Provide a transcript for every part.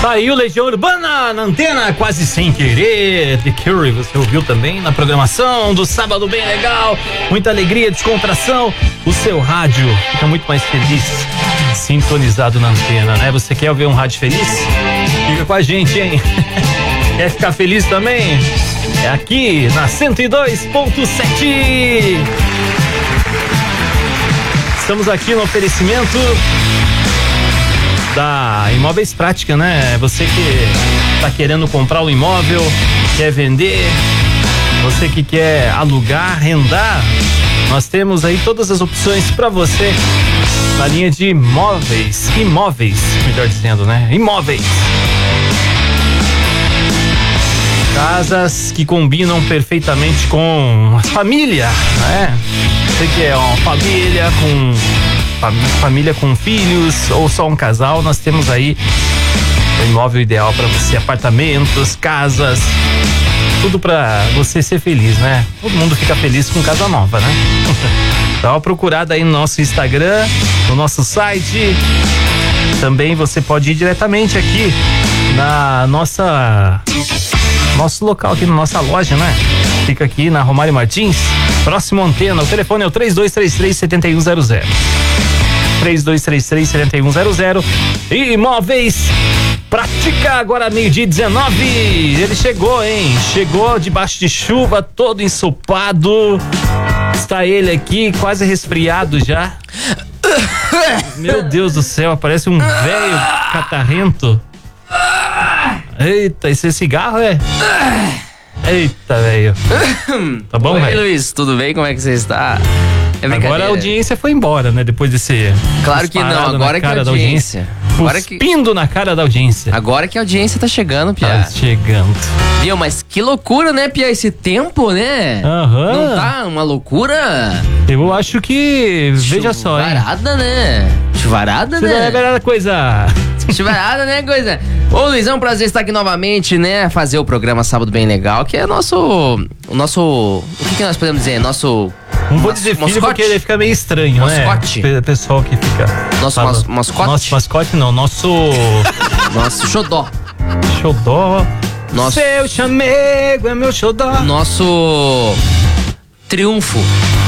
Saiu Legião Urbana na antena, quase sem querer. The Cure, você ouviu também na programação do Sábado Bem Legal. Muita alegria, descontração. O seu rádio fica muito mais feliz sintonizado na antena, né? Você quer ouvir um rádio feliz? Fica com a gente, hein? Quer ficar feliz também? É aqui na 102.7. Estamos aqui no oferecimento da Imóveis Prática, né? Você que tá querendo comprar um imóvel, quer vender, você que quer alugar, arrendar, nós temos aí todas as opções para você na linha de imóveis, melhor dizendo, né? Imóveis. Casas que combinam perfeitamente com a família, né? Você que é uma família com filhos ou só um casal, nós temos aí o imóvel ideal para você, apartamentos, casas, tudo para você ser feliz, né? Todo mundo fica feliz com casa nova, né? Dá uma procurada aí no nosso Instagram, no nosso site. Também você pode ir diretamente aqui na nosso local aqui na nossa loja, né? Fica aqui na Romário Martins, próximo à antena. O telefone é o 3233-7100. 3233-7100. Imóveis Prática, agora 12:19. Ele chegou, hein? Chegou debaixo de chuva, todo ensopado. Está ele aqui, quase resfriado já. Meu Deus do céu, parece um velho catarrento. Eita, esse cigarro é? Eita, velho. Tá bom, velho? Oi, Luiz, tudo bem? Como é que você está? Agora a audiência foi embora, né? Depois desse... Claro que não, agora que a audiência... Cuspindo na cara da audiência. Agora que a audiência tá chegando, Pia. Tá chegando. Viu, mas que loucura, né, Pia? Esse tempo, né? Aham. Não tá uma loucura? Eu acho que... Veja só, hein? Chuvarada, né? Chuvarada, né? Chuvarada, coisa... Chuvarada, né, coisa? Ô, Luiz, é um prazer estar aqui novamente, né? Fazer o programa Sábado Bem Legal, que é o que nós podemos dizer? Não vou dizer filho porque ele fica meio estranho, mascote. Né? Pessoal que fica... Nosso mascote? Nosso mascote não, nosso xodó. Xodó. Nosso... Seu chamego é meu xodó. Nosso triunfo.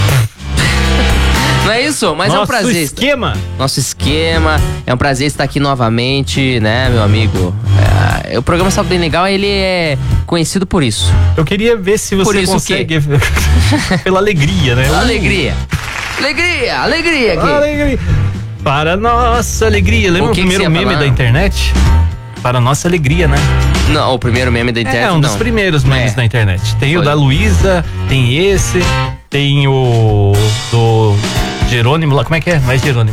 Não é isso? Mas é um prazer. Nosso esquema. É um prazer estar aqui novamente, né, meu amigo? O programa Sábado Bem Legal, ele é conhecido por isso. Eu queria ver se você consegue... Pela alegria, né? Alegria aqui. Alegria. Para nossa alegria. Lembra o primeiro meme da internet? Para nossa alegria, né? Não, o primeiro meme da internet, é um dos primeiros memes da internet. Tem o da Luísa, tem esse, tem o do Jerônimo lá. Como é que é? Não é Jerônimo,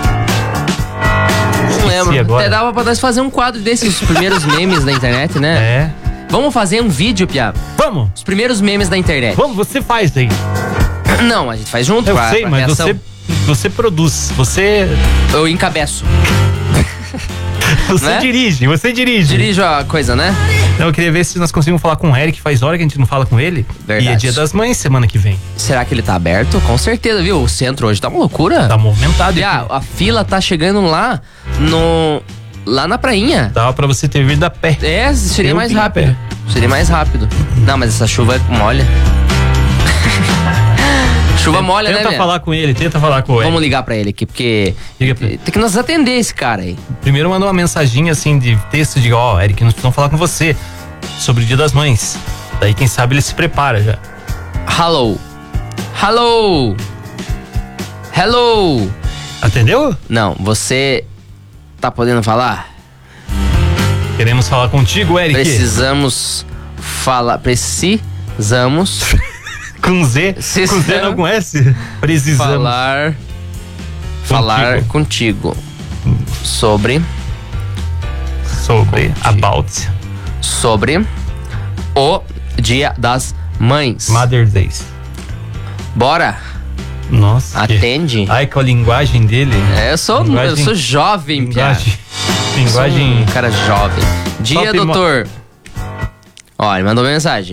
não lembro. Até dava pra nós fazer um quadro desses primeiros memes da internet, né? É. Vamos fazer um vídeo, Pia? Vamos! Os primeiros memes da internet. Você faz aí. Não, a gente faz junto. Eu sei, mas você produz. Eu encabeço. Você dirige. Dirijo a coisa, né? Eu queria ver se nós conseguimos falar com o Eric. Faz hora que a gente não fala com ele. Verdade. E é Dia das Mães semana que vem. Será que ele tá aberto? Com certeza, viu? O centro hoje tá uma loucura. Tá movimentado. A fila tá chegando lá na prainha. Dava pra você ter vindo a pé. Seria mais rápido. Seria mais rápido. Não, mas essa chuva molha. Chuva molha, né? Tenta falar com ele. Vamos ligar pra ele aqui, porque tem que nos atender esse cara aí. Primeiro manda uma mensaginha assim de texto de Eric, nós precisamos falar com você sobre o Dia das Mães. Daí quem sabe ele se prepara já. Hello. Atendeu? Não, você tá podendo falar? Queremos falar contigo, Eric. Precisamos com Z? Com Z não com S? Precisamos falar contigo sobre o Dia das Mães. Mother's Day. Bora? Nossa. Atende? Ai, com a linguagem dele. Eu sou jovem, Pia. Linguagem. Um cara jovem. Dia, doutor. Ó, ele mandou mensagem.